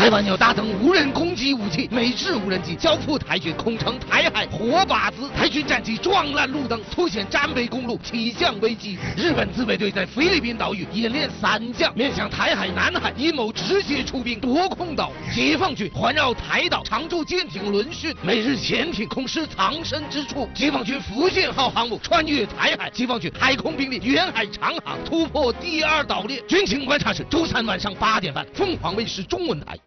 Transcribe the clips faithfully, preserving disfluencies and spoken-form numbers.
台湾要搭乘无人攻击武器，美制无人机交付台军，空乘台海活靶子，台军战机撞烂路灯，凸显战备公路起降危机。日本自卫队在菲律宾岛屿演练伞降，面向台海、南海阴谋直接出兵夺空岛。解放军环绕台岛常驻舰艇轮训，美日潜艇空失藏身之处。解放军福建号航母穿越台海，解放军海空兵力远海长航突破第二岛链。军情观察室周三晚上八点半，凤凰卫视中文台。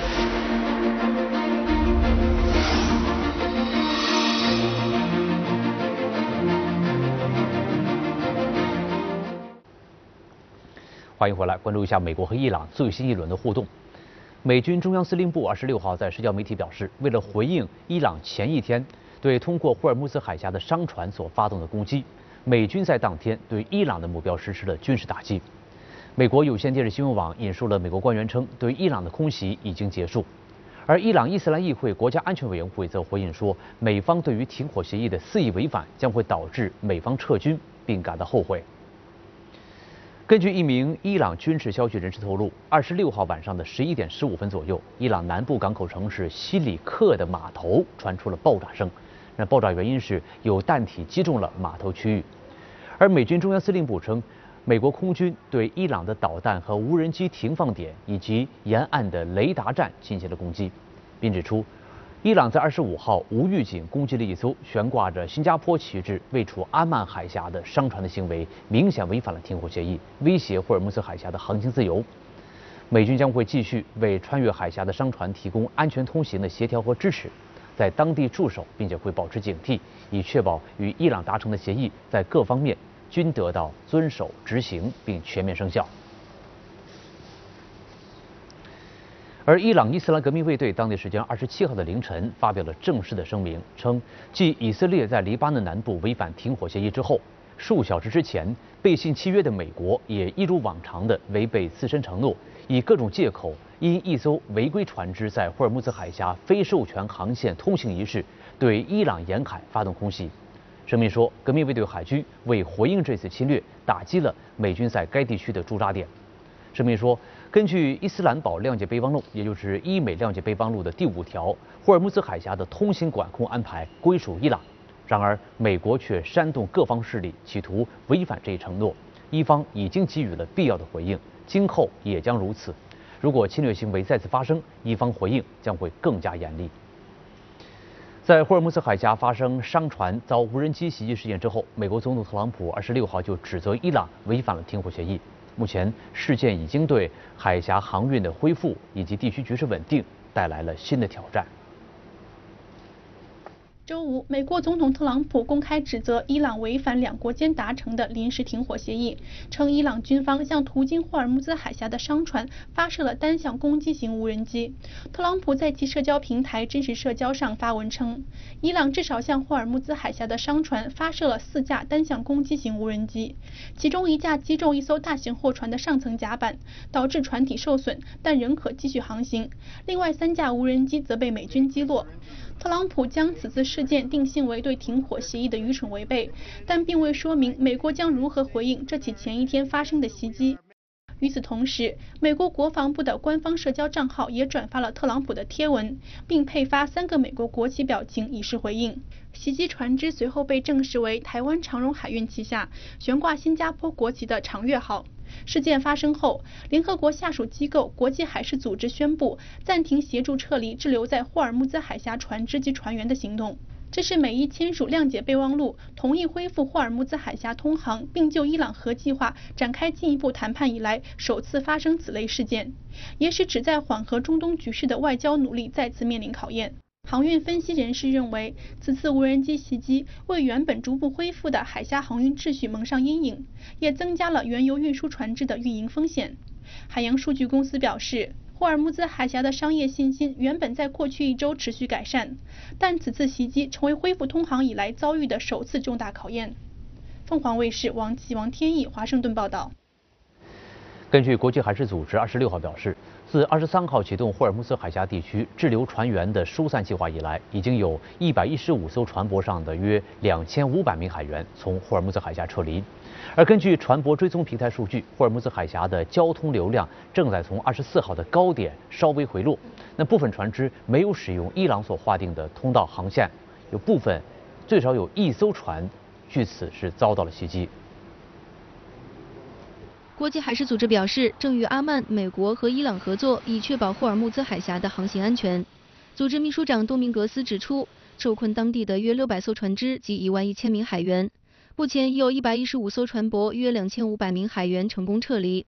欢迎回来，关注一下美国和伊朗最新一轮的互动。美军中央司令部二十六号在社交媒体表示，为了回应伊朗前一天对通过霍尔木兹海峡的商船所发动的攻击，美军在当天对伊朗的目标实施了军事打击。美国有线电视新闻网引述了美国官员称，对伊朗的空袭已经结束。而伊朗伊斯兰议会国家安全委员会则回应说，美方对于停火协议的肆意违反将会导致美方撤军，并感到后悔。根据一名伊朗军事消息人士透露，二十六号晚上的十一点十五分左右，伊朗南部港口城市西里克的码头传出了爆炸声。那爆炸原因是有弹体击中了码头区域。而美军中央司令部称，美国空军对伊朗的导弹和无人机停放点以及沿岸的雷达站进行了攻击，并指出，伊朗在二十五号无预警攻击了一艘悬挂着新加坡旗帜位处阿曼海峡的商船的行为，明显违反了停火协议，威胁霍尔木兹海峡的航行自由。美军将会继续为穿越海峡的商船提供安全通行的协调和支持，在当地驻守，并且会保持警惕，以确保与伊朗达成的协议在各方面均得到遵守执行并全面生效。而伊朗伊斯兰革命卫队当地时间二十七号的凌晨发表了正式的声明，称继以色列在黎巴嫩南部违反停火协议之后，数小时之前背信契约的美国也一如往常的违背自身承诺，以各种借口因一艘违规船只在霍尔木兹海峡非授权航线通行一事，对伊朗沿海发动空袭。声明说，革命卫队海军为回应这次侵略，打击了美军在该地区的驻扎点。声明说，根据伊斯兰堡谅解备忘录，也就是伊美谅解备忘录的第五条，霍尔木兹海峡的通行管控安排归属伊朗。然而，美国却煽动各方势力，企图违反这一承诺。伊方已经给予了必要的回应，今后也将如此。如果侵略行为再次发生，伊方回应将会更加严厉。在霍尔木兹海峡发生商船遭无人机袭击事件之后，美国总统特朗普二十六号就指责伊朗违反了停火协议。目前，事件已经对海峡航运的恢复以及地区局势稳定带来了新的挑战。 周五，美国总统特朗普公开指责伊朗违反两国间达成的临时停火协议，称伊朗军方向途经霍尔木兹海峡的商船发射了单向攻击型无人机。特朗普在其社交平台真实社交上发文称，伊朗至少向霍尔木兹海峡的商船发射了四架单向攻击型无人机，其中一架击中一艘大型货船的上层甲板，导致船体受损，但仍可继续航行。另外三架无人机则被美军击落。特朗普将此次事件定性为对停火协议的愚蠢违背，但并未说明美国将如何回应这起前一天发生的袭击。与此同时，美国国防部的官方社交账号也转发了特朗普的贴文，并配发三个美国国旗表情以示回应。袭击船只随后被证实为台湾长荣海运旗下悬挂新加坡国旗的长月号。事件发生后，联合国下属机构国际海事组织宣布暂停协助撤离滞留在霍尔木兹海峡船只及船员的行动。这是美伊签署谅解备忘录，同意恢复霍尔木兹海峡通航，并就伊朗核计划展开进一步谈判以来首次发生此类事件，也使旨在缓和中东局势的外交努力再次面临考验。航运分析人士认为，此次无人机袭击为原本逐步恢复的海峡航运秩序蒙上阴影，也增加了原油运输船只的运营风险。海洋数据公司表示，霍尔木兹海峡的商业信心原本在过去一周持续改善，但此次袭击成为恢复通航以来遭遇的首次重大考验。凤凰卫视王琦、王天意华盛顿报道。 根据国际海事组织二十六号表示，自二十三号启动霍尔木兹海峡地区滞留船员的疏散计划以来，已经有一百一十五艘船舶上的约两千五百名海员从霍尔木兹海峡撤离。而根据船舶追踪平台数据，霍尔木兹海峡的交通流量正在从二十四号的高点稍微回落。那部分船只没有使用伊朗所划定的通道航线，有部分最少有一艘船据此是遭到了袭击。 国际海事组织表示，正与阿曼、美国和伊朗合作，以确保霍尔木兹海峡的航行安全。组织秘书长多明格斯指出，受困当地的约六百艘船只及一万一千名海员，目前已有一百一十五艘船舶、约两千五百名海员成功撤离。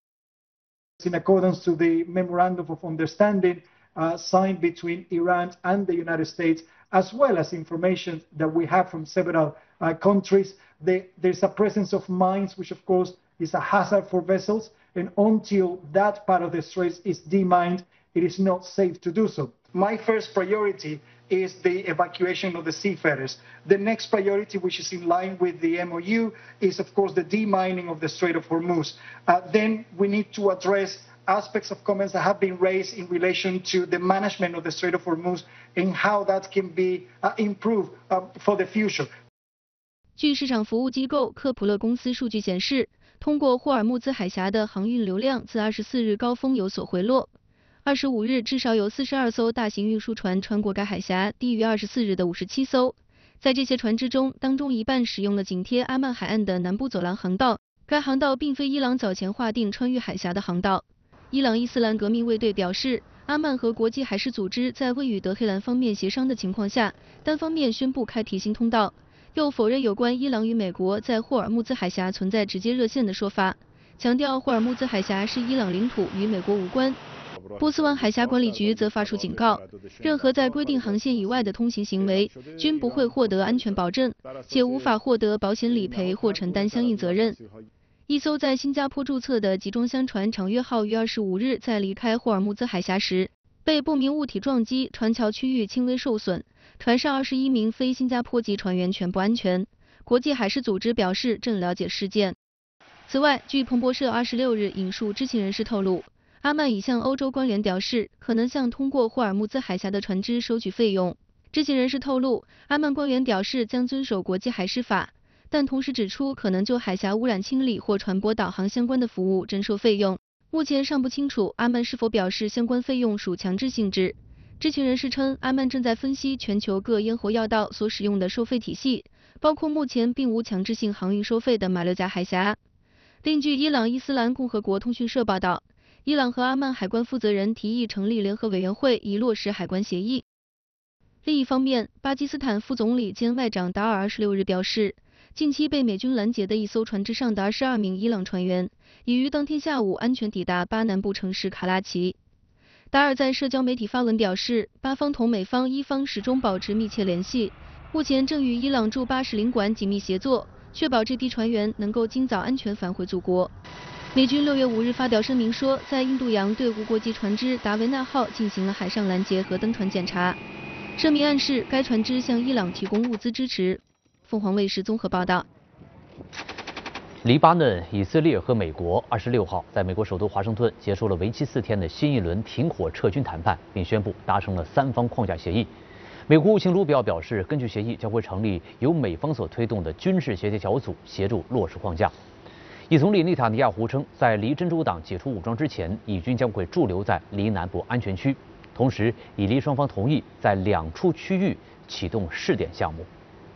In accordance to the memorandum of understanding uh, signed between Iran and the United States, as well as information that we have from several uh, countries, the, there's a presence of mines, which of course is a hazard for vessels, and until that part of the Straits is demined, it is not safe to do so. My first priority is the evacuation of the seafarers. The next priority, which is in line with the M O U, is of course the demining of the Strait of Hormuz. Uh, then we need to address aspects of comments that have been raised in relation to the management of the Strait of Hormuz and how that can be uh, improved uh, for the future. 据市场服务机构科普勒公司数据显示，通过霍尔木兹海峡的航运流量自二十四日高峰有所回落。二十五日至少有四十二艘大型运输船穿过该海峡，低于二十四日的五十七艘。在这些船只中，当中一半使用了紧贴阿曼海岸的南部走廊航道，该航道并非伊朗早前划定穿越海峡的航道。伊朗伊斯兰革命卫队表示，阿曼和国际海事组织在未与德黑兰方面协商的情况下，单方面宣布开辟新通道，又否认有关伊朗与美国在霍尔木兹海峡存在直接热线的说法，强调霍尔木兹海峡是伊朗领土，与美国无关。波斯湾海峡管理局则发出警告，任何在规定航线以外的通行行为均不会获得安全保证，且无法获得保险理赔或承担相应责任。一艘在新加坡注册的集装箱船长约号于二十五日在离开霍尔木兹海峡时，被不明物体撞击，船桥区域轻微受损，船上二十一名非新加坡籍船员全部安全。国际海事组织表示正了解事件。此外，据彭博社二十六日引述知情人士透露，阿曼已向欧洲官员表示，可能向通过霍尔木兹海峡的船只收取费用。知情人士透露，阿曼官员表示将遵守国际海事法，但同时指出可能就海峡污染清理或船舶导航相关的服务征收费用。目前尚不清楚阿曼是否表示相关费用属强制性质。知情人士称，阿曼正在分析全球各咽喉要道所使用的收费体系，包括目前并无强制性航运收费的马六甲海峡。另据伊朗伊斯兰共和国通讯社报道，伊朗和阿曼海关负责人提议成立联合委员会，以落实海关协议。另一方面，巴基斯坦副总理兼外长达尔二十六日表示，近期被美军拦截的一艘船只上的二十二名伊朗船员，已于当天下午安全抵达巴南部城市卡拉奇。达尔在社交媒体发文表示，巴方同美方伊方始终保持密切联系，目前正与伊朗驻巴使领馆紧密协作，确保这批船员能够尽早安全返回祖国。美军六月五日发表声明说，在印度洋对无国籍船只达维纳号进行了海上拦截和登船检查。声明暗示该船只向伊朗提供物资支持。凤凰卫视综合报道。 黎巴嫩、以色列和美国二十六号在美国首都华盛顿结束了为期四天的新一轮停火撤军谈判，并宣布达成了三方框架协议。美国国务卿卢比奥表示，根据协议将会成立由美方所推动的军事协调小组，协助落实框架。以总理内塔尼亚胡称，在离真主党解除武装之前，以军将会驻留在黎南部安全区。同时，以黎双方同意在两处区域启动试点项目。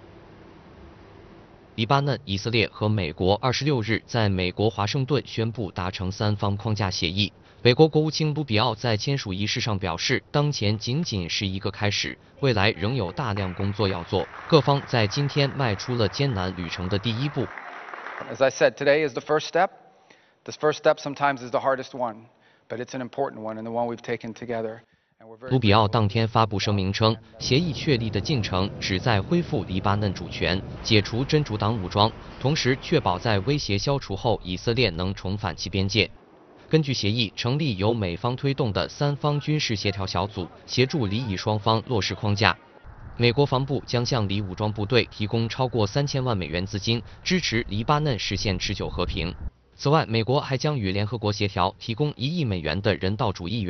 黎巴嫩、以色列和美国二十六日在美国华盛顿宣布达成三方框架协议。美国国务卿卢比奥在签署仪式上表示，当前仅仅是一个开始，未来仍有大量工作要做。各方在今天迈出了艰难旅程的第一步。 As I said, today is the first step. This first step sometimes is the hardest one, but it's an important one and the one we've taken together. 卢比奥当天发布声明称，协议确立的进程旨在恢复黎巴嫩主权、解除真主党武装，同时确保在威胁消除后，以色列能重返其边界。根据协议，成立由美方推动的三方军事协调小组，协助黎以双方落实框架。美国防部将向黎武装部队提供超过三千万美元资金，支持黎巴嫩实现持久和平。 此外，美国还将与联合国协调，提供一亿美元的人道主义援